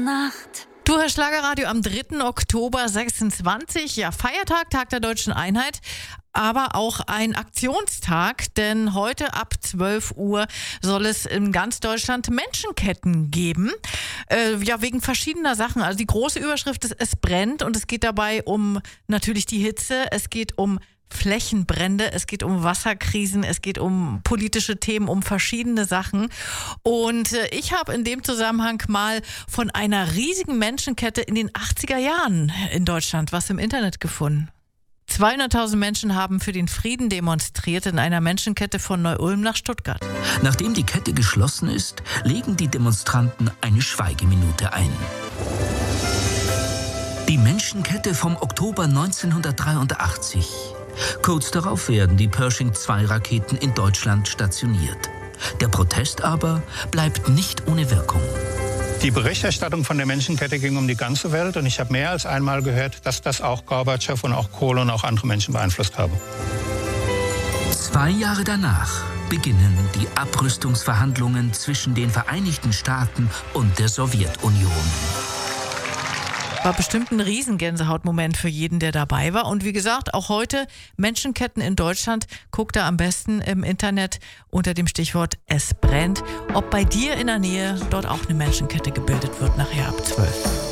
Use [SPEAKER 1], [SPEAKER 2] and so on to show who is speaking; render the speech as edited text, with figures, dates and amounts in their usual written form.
[SPEAKER 1] Nacht.
[SPEAKER 2] Du hörst Schlagerradio am 3. Oktober 26, ja Feiertag, Tag der Deutschen Einheit, aber auch ein Aktionstag, denn heute ab 12 Uhr soll es in ganz Deutschland Menschenketten geben, wegen verschiedener Sachen. Also die große Überschrift ist, es brennt, und es geht dabei um natürlich die Hitze, es geht um Flächenbrände, es geht um Wasserkrisen, es geht um politische Themen, um verschiedene Sachen. Und ich habe in dem Zusammenhang mal von einer riesigen Menschenkette in den 80er Jahren in Deutschland was im Internet gefunden. 200.000 Menschen haben für den Frieden demonstriert in einer Menschenkette von Neu-Ulm nach Stuttgart.
[SPEAKER 3] Nachdem die Kette geschlossen ist, legen die Demonstranten eine Schweigeminute ein. Die Menschenkette vom Oktober 1983. Kurz darauf werden die Pershing-2-Raketen in Deutschland stationiert. Der Protest aber bleibt nicht ohne Wirkung.
[SPEAKER 4] Die Berichterstattung von der Menschenkette ging um die ganze Welt, und ich habe mehr als einmal gehört, dass das auch Gorbatschow und auch Kohl und auch andere Menschen beeinflusst habe.
[SPEAKER 3] 2 Jahre danach beginnen die Abrüstungsverhandlungen zwischen den Vereinigten Staaten und der Sowjetunion.
[SPEAKER 2] War bestimmt ein Riesengänsehautmoment für jeden, der dabei war. Und wie gesagt, auch heute Menschenketten in Deutschland. Guck da am besten im Internet unter dem Stichwort Es brennt, ob bei dir in der Nähe dort auch eine Menschenkette gebildet wird nachher ab 12.